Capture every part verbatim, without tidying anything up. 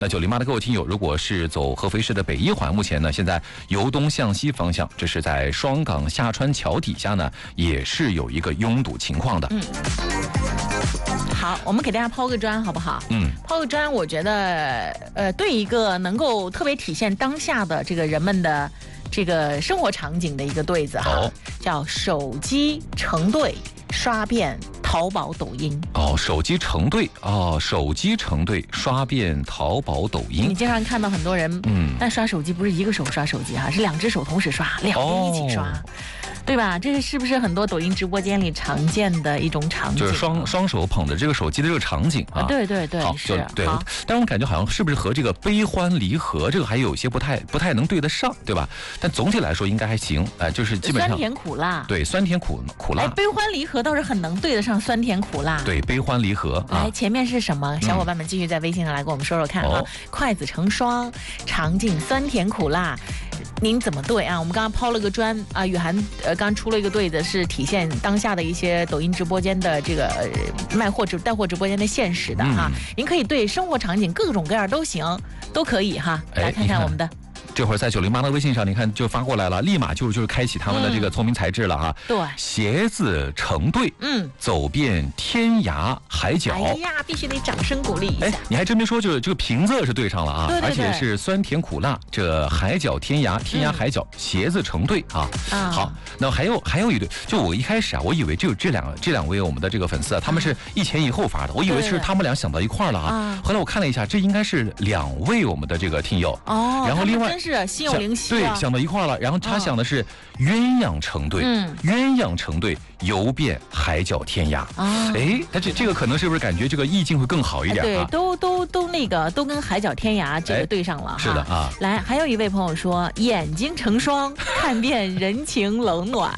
那九零八的各位听友，如果是走合肥市的北一环，目前呢现在由东向西方向，这是在双港下川桥底下呢，也是有一个拥堵情况的。 嗯，好，我们给大家抛个砖好不好？ 嗯， 抛个砖，我觉得呃，对一个能够特别体现当下的这个人们的这个生活场景的一个对子哈， 哦、 叫手机成对刷遍淘宝抖音。 哦，手机成对哦，手机成对刷遍淘宝抖音。 你经常看到很多人， 嗯， 但刷手机不是一个手刷手机哈，是两只手同时刷，两边一起刷。哦，对吧？这是不是很多抖音直播间里常见的一种场景？ 就是双双手捧着这个手机的这个场景啊。 对对对， 好， 是对。但是我感觉好像是不是和这个悲欢离合这个还有些不太不太能对得上，对吧？但总体来说应该还行，哎、呃，就是基本上酸甜苦辣。 对，酸甜苦苦辣。 哎，悲欢离合倒是很能对得上酸甜苦辣。 对，悲欢离合。 来，前面是什么？小伙伴们继续在微信上来跟我们说说看啊。 哦、 筷子成双，场景酸甜苦辣。您怎么对啊？我们刚刚抛了个砖啊，雨涵呃刚出了一个对子，是体现当下的一些抖音直播间的这个、呃、卖货直带货直播间的现实的哈。嗯、您可以对生活场景各种各样都行，都可以哈。来看看我们的。 这会儿在九零八的微信上，你看就发过来了，立马就就是开启他们的这个聪明才智了哈。 对、 嗯，鞋子成对， 嗯， 走遍天涯海角。 哎呀，必须得掌声鼓励一下。哎， 你还真别说，就是这个平仄是对上了啊， 对对对， 而且是酸甜苦辣，这海角天涯，天涯海角，嗯、鞋子成对啊。 啊， 好，那还有还有一对，就我一开始啊，我以为只有这两这两位我们的这个粉丝啊，他们是一前一后发的，我以为是他们俩想到一块儿了啊。 啊后来我看了一下，这应该是两位我们的这个听友哦， 然后另外真是心有灵犀。 对，想到一块了，然后他想的是鸳鸯成对， 嗯， 鸳鸯成对，游遍海角天涯。 啊， 哎，他这这个可能是不是感觉这个意境会更好一点啊？ 对，都都都那个都跟海角天涯这个对上了。 是的啊。 来，还有一位朋友说，眼睛成双，看遍人情冷暖。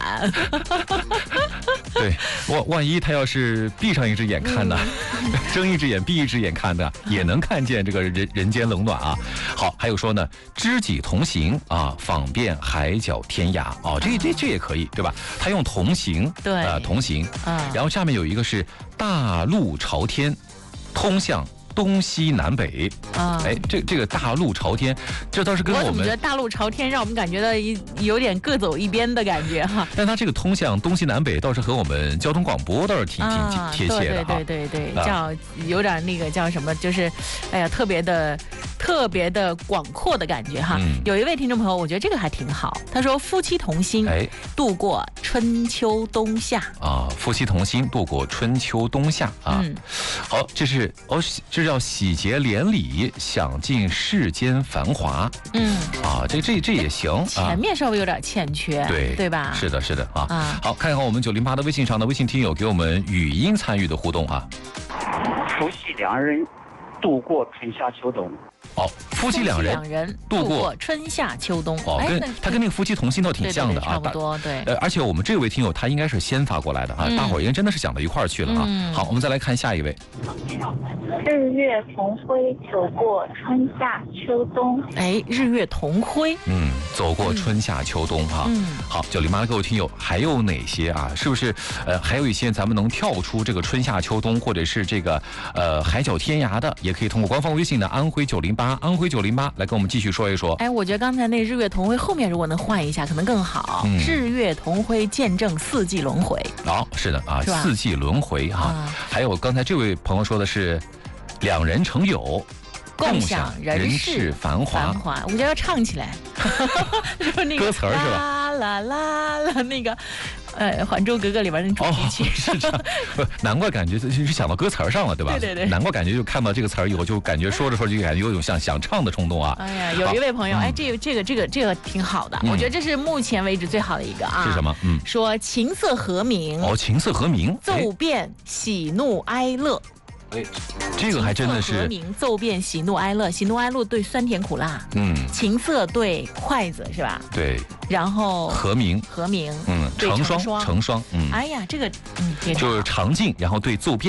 对，万万一他要是闭上一只眼看呢，嗯、睁一只眼闭一只眼看呢，也能看见这个人人间冷暖啊。好，还有说呢，知己同行啊，访遍海角天涯哦，这这这也可以对吧？他用同行， 对， 呃，同行。 啊， 然后下面有一个是大路朝天，通向东西南北啊， 哎，这这个大路朝天，这倒是跟我们， 我怎么觉得大路朝天让我们感觉到一有点各走一边的感觉哈。 但它这个通向东西南北倒是和我们交通广播倒是挺挺贴切的啊，对对对对，叫有点那个叫什么，就是哎呀特别的特别的广阔的感觉哈。 嗯、 有一位听众朋友，我觉得这个还挺好，他说夫妻同心， 哎， 度过春秋冬夏啊，夫妻同心度过春秋冬夏啊。 嗯， 好，这是哦，这叫喜结连理，享尽世间繁华。 嗯， 啊，这这这也行。 前面稍微有点欠缺， 对对吧？ 是的，是的啊。 啊， 好，看看我们九零八的微信上的微信听友给我们语音参与的互动啊。 夫妻两人度过春夏秋冬。 哦，夫妻两人两人度过春夏秋冬。 哦，跟他跟那个夫妻同心倒挺像的啊， 差不多对。 呃，而且我们这位听友他应该是先发过来的啊， 嗯、 大伙儿应该真的是想到一块儿去了啊。 嗯、 好，我们再来看下一位。 日月同辉，走过春夏秋冬。 哎，日月同辉， 嗯，走过春夏秋冬哈。 嗯， 好，九零八的各位听友还有哪些啊？是不是呃还有一些咱们能跳出这个春夏秋冬，或者是这个呃海角天涯的，也可以通过官方微信的安徽九零八安徽九零八来跟我们继续说一说。 哎，我觉得刚才那日月同辉后面如果能换一下，可能更好。 嗯、 日月同辉，见证四季轮回。 哦，是的啊，四季轮回哈。啊、还有刚才这位朋友说的是，两人成友， 共享人世繁华。繁华，我觉得要唱起来。那个歌词儿是吧？ 啦啦啦啦，那个。呃，《还珠格格》里边那主题曲、 哦、是这样，难怪感觉是想到歌词上了，对吧？ 对对对， 难怪感觉就看到这个词儿以后，就感觉说着说着就感觉有种想想唱的冲动啊。 哎呀，有一位朋友，哎，这个这个这个这个挺好的， 嗯、 我觉得这是目前为止最好的一个啊。 是什么？嗯， 说琴瑟和鸣。 哦，琴瑟和鸣， 奏遍喜怒哀乐。 哎，这个还真的是和鸣奏遍喜怒哀乐，喜怒哀乐对酸甜苦辣， 嗯， 琴瑟对筷子是吧？ 对， 然后和鸣， 和鸣， 嗯，成双， 成双，嗯， 哎呀，这个嗯， 就是长进，然后对奏遍，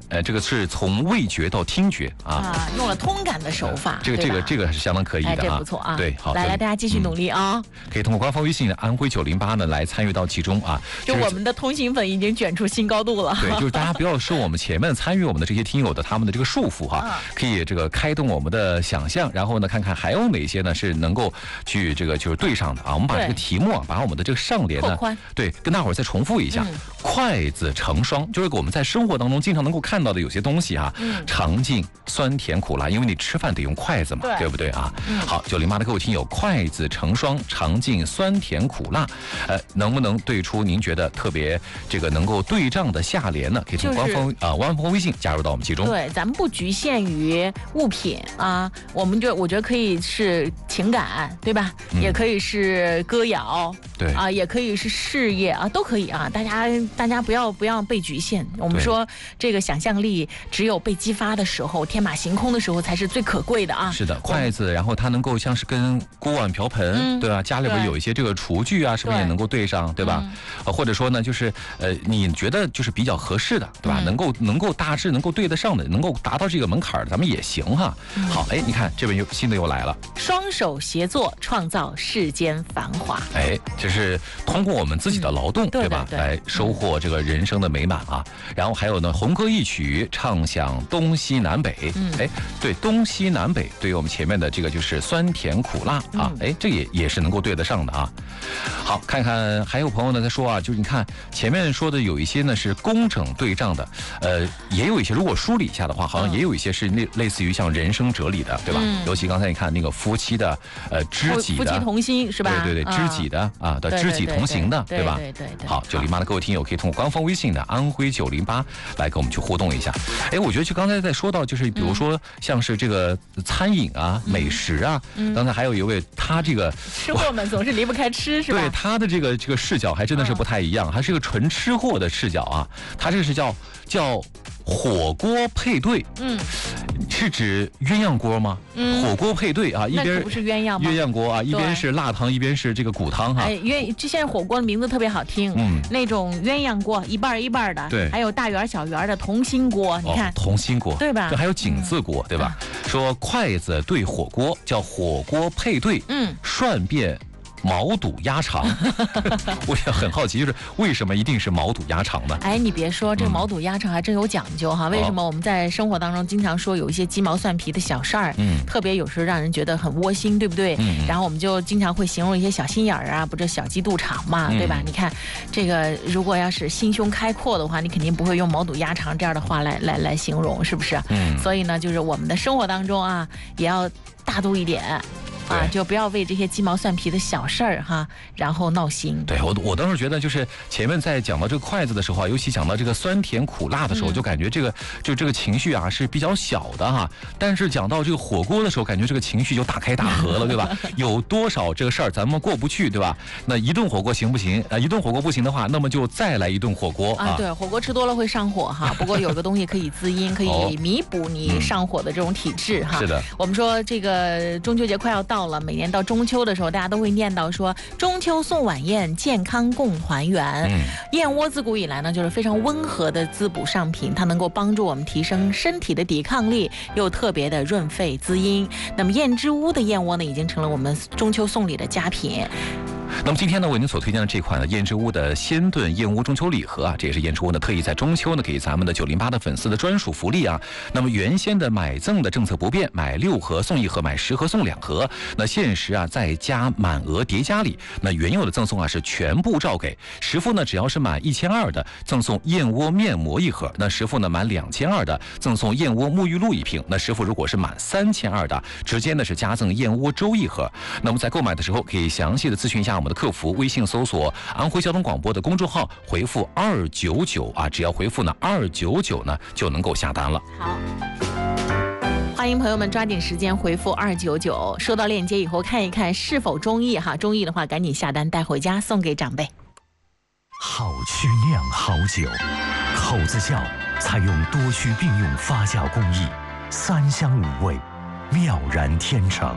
呃，这个是从味觉到听觉啊， 啊，用了通感的手法， 这个这个这个还是相当可以的啊， 哎，这不错啊。 对，好， 来来，大家继续努力啊！ 可以通过官方微信的安徽九零八呢来参与到其中啊。 就我们的通行粉已经卷出新高度了。 对，就是大家不要受我们前面参与我们的这些听友的他们的这个束缚哈， 啊、 可以这个开动我们的想象，然后呢看看还有哪些呢是能够去这个就是对上的啊。我们把这个题目啊，把我们的这个上联呢，对，跟大伙儿再重复一下。嗯、筷子成双，就是我们在生活当中经常能够看到的有些东西啊，嗯、尝尽酸甜苦辣，因为你吃饭得用筷子嘛， 对, 对不对啊？嗯、好，九零八的各位听友，筷子成双，尝尽酸甜苦辣，呃，能不能对出您觉得特别这个能够对仗的下联呢？可以从官方啊、就是呃、官方微信加入到我们其中。 对，咱们不局限于物品啊，我们就我觉得可以是情感，对吧？嗯、也可以是歌谣， 对啊，也可以是事业啊，都可以啊。大家大家不要不要被局限。我们说这个想象力只有被激发的时候，天马行空的时候才是最可贵的啊。 是的，筷子，然后它能够像是跟锅碗瓢盆，嗯、对吧？家里边有一些这个厨具啊，是不是也能够对上，对吧？嗯、呃，或者说呢，就是呃，你觉得就是比较合适的，对吧？嗯、能够能够大致能够对得上的，能够达到这个门槛的，咱们也行哈。嗯、好，哎，你看这边又新的又来了， 双手协作创造世间繁华。 哎，就是通过我们自己的劳动，嗯、对吧？ 对对对， 来收获这个人生的美满啊。然后还有呢，红歌一曲，唱响东西南北。嗯，哎，对，东西南北，对于我们前面的这个就是酸甜苦辣啊，哎、嗯，这也也是能够对得上的啊。好，看看还有朋友呢在说啊，就是你看前面说的有一些呢是工整对仗的，呃，也有一些如果梳理一下的话，好像也有一些是类类似于像人生哲理的，对吧？嗯、尤其刚才你看那个夫妻的，呃，知己的， 夫妻同心是吧？ 对对对，知己的啊的知己同行的，对吧？ 对对对。 好，九零八的各位听友可以通过官方微信的安徽九零八来跟我们去互动一下。哎，我觉得就刚才在说到，就是比如说像是这个餐饮啊、嗯、美食啊，嗯、刚才还有一位他这个吃货们总是离不开吃，是吧？ 对，他的这个这个视角还真的是不太一样，还是个纯吃货的视角啊。他这个是叫叫火锅配对，嗯，是指鸳鸯锅吗？嗯，火锅配对啊，一边不是鸳鸯吗？ 鸳鸯锅啊，一边是辣汤，一边是这个骨汤哈。 哎，鸳这现在火锅的名字特别好听，嗯，那种鸳鸯锅一半一半的， 对， 还有大圆小圆的同心锅，你看， 哦、同心锅对吧？ 这还有井字锅，对吧？嗯、说筷子对火锅叫火锅配对，嗯，涮变毛肚鸭肠，我也很好奇，就是为什么一定是毛肚鸭肠呢？ 哎，你别说，这个毛肚鸭肠还真有讲究哈。嗯、为什么我们在生活当中经常说有一些鸡毛蒜皮的小事儿，嗯，特别有时候让人觉得很窝心，对不对？嗯。然后我们就经常会形容一些小心眼儿啊，不是小鸡肚肠嘛，嗯、对吧？你看这个，如果要是心胸开阔的话，你肯定不会用毛肚鸭肠这样的话来来来形容，是不是？嗯。所以呢，就是我们的生活当中啊，也要大度一点。啊，就不要为这些鸡毛蒜皮的小事儿哈，然后闹心。 对我，我当时觉得就是前面在讲到这个筷子的时候啊，尤其讲到这个酸甜苦辣的时候，嗯、就感觉这个就这个情绪啊是比较小的哈。但是讲到这个火锅的时候，感觉这个情绪就大开大合了，对吧？有多少这个事儿咱们过不去，对吧？那一顿火锅行不行？啊，一顿火锅不行的话，那么就再来一顿火锅啊。 啊对，火锅吃多了会上火哈。不过有个东西可以滋阴，可以弥补你上火的这种体质哈。 是的。 我们说这个中秋节快要到了，每年到中秋的时候，大家都会念叨说中秋送晚宴，健康共团圆。嗯、燕窝自古以来呢，就是非常温和的滋补上品，它能够帮助我们提升身体的抵抗力，又特别的润肺滋阴。那么燕之屋的燕窝呢，已经成了我们中秋送礼的佳品。 那么今天呢，为您所推荐的这款呢，燕之屋的鲜炖燕窝中秋礼盒啊，这也是燕之屋呢特意在中秋呢给咱们的九零八的粉丝的专属福利啊。那么原先的买赠的政策不变，买六盒送一盒，买十盒送两盒。那限时啊再加满额叠加礼，那原有的赠送啊是全部照给。实付呢只要是满一千二的赠送燕窝面膜一盒，那实付呢满两千二的赠送燕窝沐浴露一瓶。那实付如果是满三千二的，直接呢是加赠燕窝粥一盒。那么在购买的时候可以详细的咨询一下我们的客服，微信搜索安徽交通广播的公众号，回复二九九啊，只要回复呢二九九呢就能够下单了。 好，欢迎朋友们抓紧时间回复二九九，收到链接以后看一看是否中意哈，中意的话赶紧下单带回家送给长辈。 好曲酿好酒，口子窖采用多区并用发酵工艺，三香五味，妙然天成。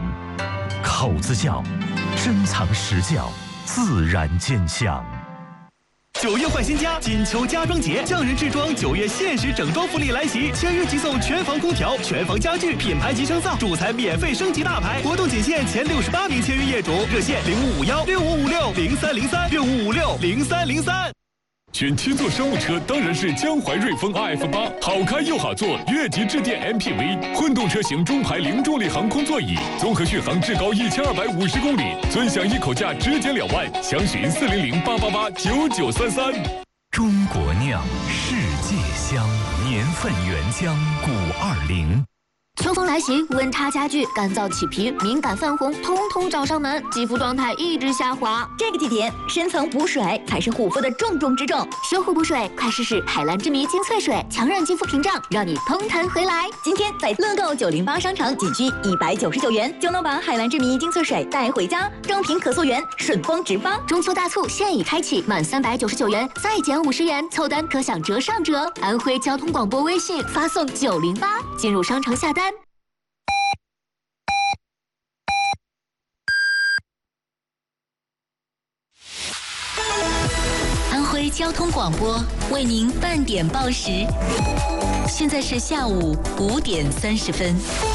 口子窖珍藏实窖，自然见香。 九月换新家，金秋家装节，匠人制装九月限时整装福利来袭，签约即送全房空调、全房家具、品牌级升造，主材免费升级大牌。活动仅限前六十八名签约业主，热线零五五幺六五五六零三零三六五五六零三零三。 选七座商务车当然是江淮瑞风 R F 八，好开又好坐，越级致电 M P V， 混动车型中排零重力航空座椅，综合续航至高一千二百五十公里，尊享一口价直减两万，详询四零零八八八九九三三。 中国酿，世界香，年份原浆五二零。 秋风来袭，温差加剧，干燥起皮、敏感泛红，通通找上门，肌肤状态一直下滑。 这个季节，深层补水才是护肤的重中之重。 修护补水，快试试海蓝之谜精粹水，强韧肌肤屏障，让你通弹回来。 今天在乐购九零八商城，仅需一百九十九元就能把海蓝之谜精粹水带回家，正品可溯源，顺丰直发。 中秋大促现已开启，满三百九十九元再减五十元，凑单可享折上折。安徽交通广播微信发送九零八，进入商城下单。 安徽交通广播为您半点报时，现在是下午五点三十分。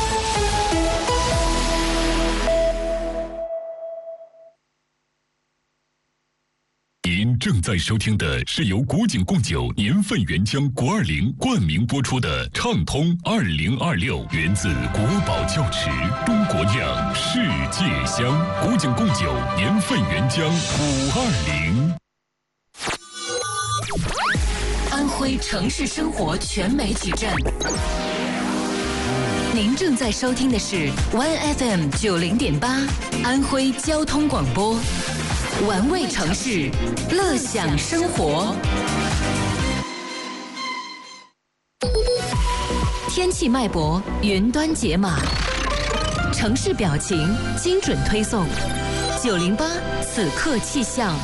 您正在收听的是由古井贡酒年份原浆国二零冠名播出的畅通二零二六，源自国宝窖池，中国酿，世界香。古井贡酒年份原浆五二零。 安徽城市生活全媒体站，您正在收听的是 One F M 九零点八，安徽交通广播。玩味城市，乐享生活。天气脉搏，云端解码，城市表情，精准推送。九零八此刻气象。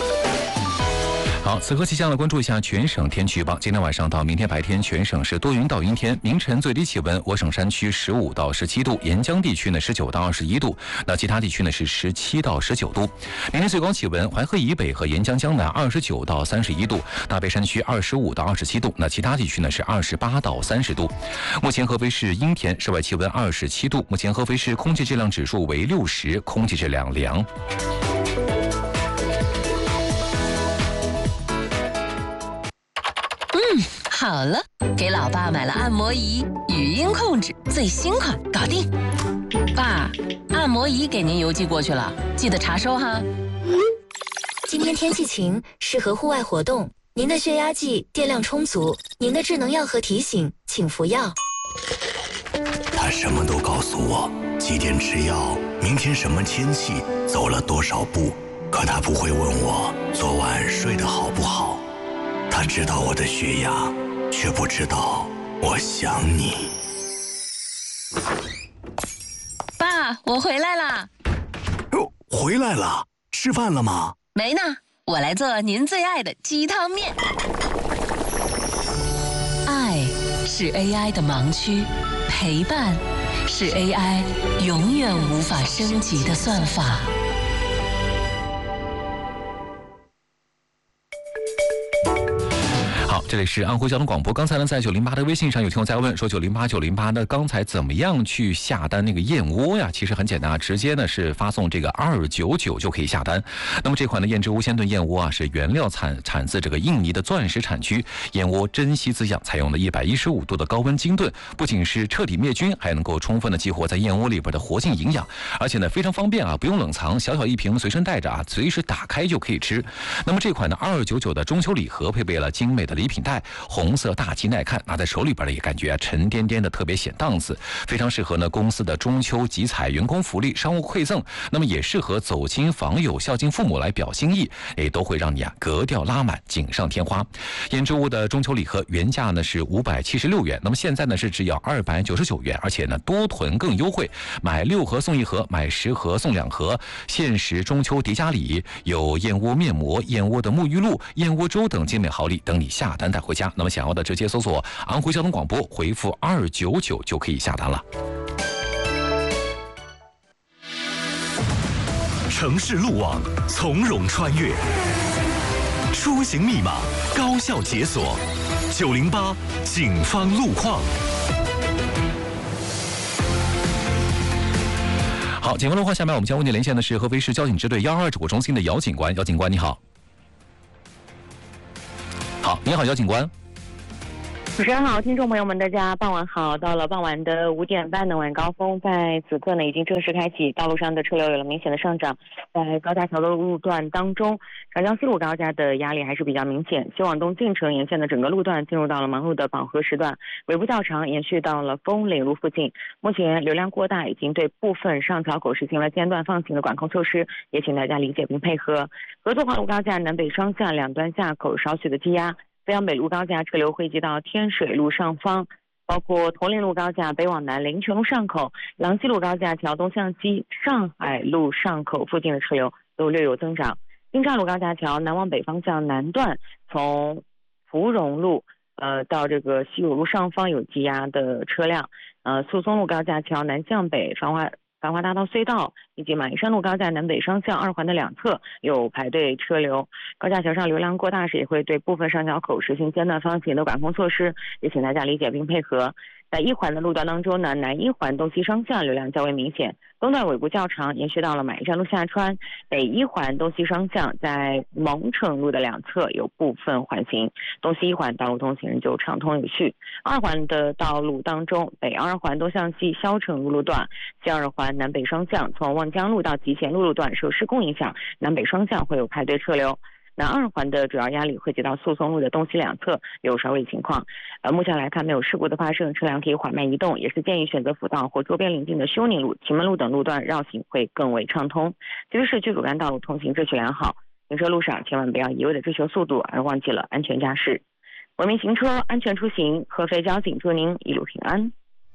好，此刻气象来关注一下全省天气预报。今天晚上到明天白天，全省是多云到阴天。明晨最低气温，我省山区十五到十七度，沿江地区呢十九到二十一度，那其他地区呢是十七到十九度。明天最高气温，淮河以北和沿江江南二十九到三十一度，大别山区二十五到二十七度，那其他地区呢是二十八到三十度。目前合肥市阴天，室外气温二十七度。目前合肥市空气质量指数为六十，空气质量良。 嗯，好了，给老爸买了按摩仪，语音控制，最新款，搞定。爸，按摩仪给您邮寄过去了，记得查收哈。 今天天气晴，适合户外活动。您的血压计电量充足，您的智能药盒提醒，请服药。 他什么都告诉我，几点吃药，明天什么天气，走了多少步，可他不会问我昨晚睡得好不好。他知道我的血压，却不知道我想你。 爸，我回来啦！ 哦，回来了，吃饭了吗？ 没呢，我来做您最爱的鸡汤面。爱是 A I 的盲区，陪伴是 A I 永远无法升级的算法。 这里是安徽交通广播。刚才呢，在九零八的微信上有听众在问说，九零八九零八呢，刚才怎么样去下单那个燕窝呀？其实很简单啊，直接呢是发送这个二九九就可以下单。那么这款的燕之屋鲜炖燕窝啊，是原料产产自这个印尼的钻石产区，燕窝珍稀滋养，采用了一百一十五度的高温精炖，不仅是彻底灭菌，还能够充分的激活在燕窝里边的活性营养，而且呢非常方便啊，不用冷藏，小小一瓶随身带着啊，随时打开就可以吃。那么这款的二九九的中秋礼盒配备了精美的礼品袋，红色大气耐看，拿在手里边呢也感觉啊沉甸甸的，特别显档次，非常适合呢公司的中秋集采、员工福利、商务馈赠，那么也适合走亲访友、孝敬父母来表心意，也都会让你啊格调拉满，锦上添花。燕之屋的中秋礼盒原价呢是五百七十六元，那么现在呢是只要二百九十九元，而且呢多囤更优惠，买六盒送一盒，买十盒送两盒，限时中秋叠加礼，有燕窝面膜、燕窝的沐浴露、燕窝粥等精美好礼等你下单带回家。那么想要的直接搜索安徽交通广播，回复二九九就可以下单了。 城市路网从容穿越， 出行密码高效解锁。九零八警方路况。 好，警方路况，下面我们将为您连线的是合肥市交警支队幺二二指挥中心的姚警官。姚警官，你好。好，你好，姚警官。 主持人好，听众朋友们，大家傍晚好。到了傍晚的五点半的晚高峰，在此刻呢已经正式开启，道路上的车流有了明显的上涨。在高架桥的路段当中，长江西路高架的压力还是比较明显，西往东进城沿线的整个路段进入到了忙碌的饱和时段，尾部较长，延续到了枫岭路附近。目前流量过大，已经对部分上桥口实行了间断放行的管控措施，也请大家理解并配合。合作化路高架南北双向两端下口少许的积压。飞扬北路高架车流汇集到天水路上方，包括铜陵路高架北往南灵泉路上口、廊西路高架桥东向西上海路上口附近的车流都略有增长。金岔路高架桥南往北方向南段，从芙蓉路呃到这个西五路上方有积压的车辆。呃，宿松路高架桥南向北繁华繁华大道隧道以及马鞍山路高架南北双向二环的两侧有排队车流，高架桥上流量过大时也会对部分上桥口实行间断放行的管控措施，也请大家理解并配合。在一环的路段当中呢，南一环东西双向流量较为明显，东段尾部较长，延续到了马鞍山路下穿；北一环东西双向在蒙城路的两侧有部分缓行，东西一环道路通行人就畅通有序。二环的道路当中，北二环东向西萧城路路段、西二环南北双向从望江路到集贤路路段受施工影响，南北双向会有排队车流。南二环的主要压力汇集到宿松路的东西两侧有稍微情况，呃，目前来看没有事故的发生，车辆可以缓慢移动，也是建议选择辅道或周边邻近的休宁路、祁门路等路段绕行会更为畅通。其实市区主干道路通行秩序良好，行车路上千万不要一味的追求速度而忘记了安全驾驶。文明行车，安全出行，合肥交警祝您一路平安。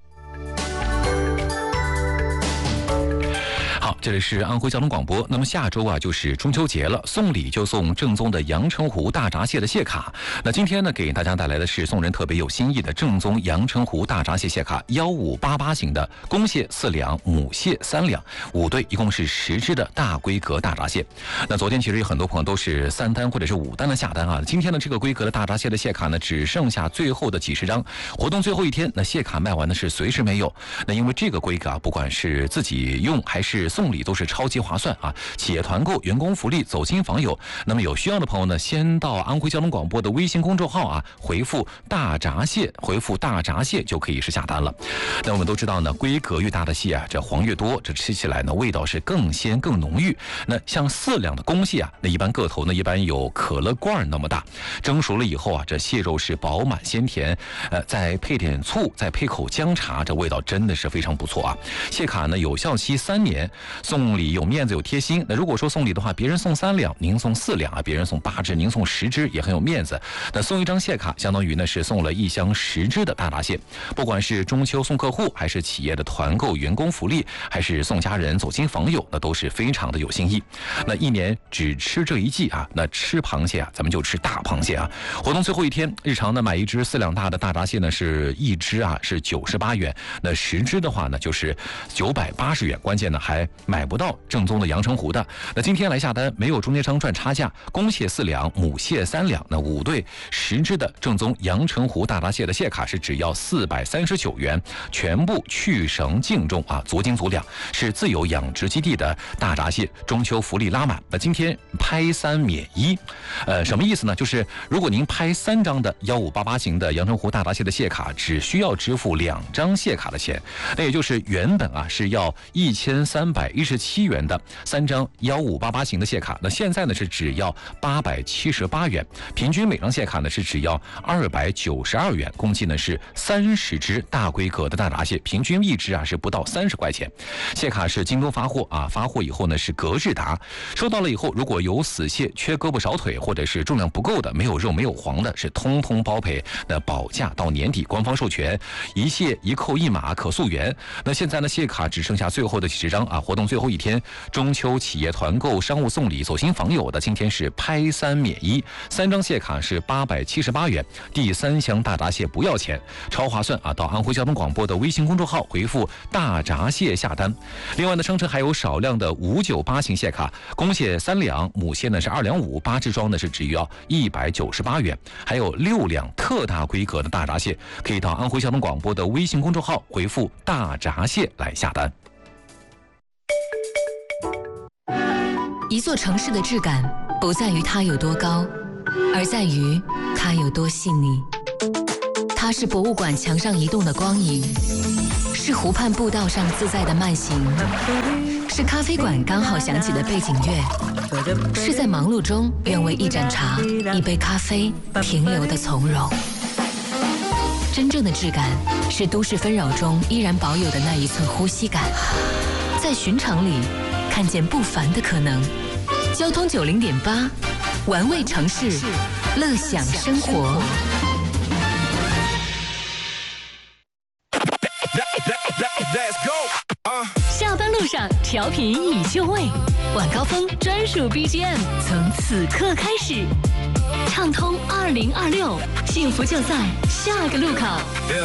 好，这里是安徽交通广播。那么下周啊就是中秋节了，送礼就送正宗的阳澄湖大闸蟹的蟹卡。那今天呢给大家带来的是送人特别有新意的正宗阳澄湖大闸蟹蟹卡，幺五八八型的，公蟹四两，母蟹三两，五对，一共是十只的大规格大闸蟹。那昨天其实有很多朋友都是三单或者是五单的下单啊，今天呢这个规格的大闸蟹的蟹卡呢只剩下最后的几十张，活动最后一天，那蟹卡卖完的是随时没有。那因为这个规格啊，不管是自己用还是送礼都是超级划算啊！企业团购、员工福利、走亲访友。那么有需要的朋友呢，先到安徽交通广播的微信公众号啊，回复大闸蟹，回复大闸蟹就可以是下单了。那我们都知道呢，规格越大的蟹啊，这黄越多，这吃起来呢味道是更鲜更浓郁。那像四两的公蟹啊，那一般个头呢一般有可乐罐那么大，蒸熟了以后啊，这蟹肉是饱满鲜甜，呃，再配点醋，再配口姜茶，这味道真的是非常不错啊。蟹卡呢有效期三年。送礼有面子有贴心，那如果说送礼的话，别人送三两，您送四两啊；别人送八只，您送十只，也很有面子。那送一张蟹卡，相当于呢是送了一箱十只的大闸蟹。不管是中秋送客户，还是企业的团购、员工福利，还是送家人走亲访友，那都是非常的有新意。那一年只吃这一季啊，那吃螃蟹啊，咱们就吃大螃蟹啊。活动最后一天，日常呢买一只四两大的大闸蟹呢，是一只啊是九十八元，那十只的话呢就是九百八十元。关键呢还买不到正宗的阳澄湖的。那今天来下单，没有中间商赚差价，公蟹四两，母蟹三两，那五对十只的正宗阳澄湖大闸蟹的蟹卡是只要四百三十九元，全部去绳净重啊，足斤足两，是自有养殖基地的大闸蟹，中秋福利拉满。那今天拍三免一，呃，什么意思呢？就是如果您拍三张的幺五八八型的阳澄湖大闸蟹的蟹卡，只需要支付两张蟹卡的钱，那也就是原本啊是要一千三百一十七元的三张幺五八八型的蟹卡，那现在呢是只要八百七十八元，平均每张蟹卡呢是只要二百九十二元，共计呢是三十只大规格的大闸蟹，平均一只啊是不到三十块钱。蟹卡是京东发货啊，发货以后呢是隔日达，收到了以后，如果有死蟹、缺胳膊少腿，或者是重量不够的、没有肉没有黄的，是通通包赔。那保价到年底，官方授权，一蟹一扣一码可溯源。那现在呢蟹卡只剩下最后的几十张啊，活动最最后一天，中秋企业团购商务送礼走亲访友的，今天是拍三免一，三张蟹卡是八百七十八元，第三箱大闸蟹不要钱，超划算啊！到安徽交通广播的微信公众号回复大闸蟹下单。另外呢，商城还有少量的五九八型蟹卡，公蟹三两，母蟹呢是二两五，八只装呢是只要一百九十八元，还有六两特大规格的大闸蟹，可以到安徽交通广播的微信公众号回复大闸蟹来下单。 一座城市的质感不在于它有多高，而在于它有多细腻。它是博物馆墙上移动的光影，是湖畔步道上自在的慢行，是咖啡馆刚好响起的背景乐，是在忙碌中愿为一盏茶、一杯咖啡停留的从容。真正的质感是都市纷扰中依然保有的那一寸呼吸感，在寻常里看见不凡的可能。交通九零点八，玩味城市，乐享生活。下班路上调频已就位，晚高峰专属 B G M 从此刻开始，畅通二零二六，幸福就在下个路口。